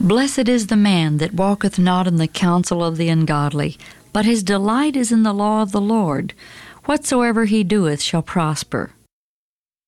Blessed is the man that walketh not in the counsel of the ungodly, but his delight is in the law of the Lord. Whatsoever he doeth shall prosper.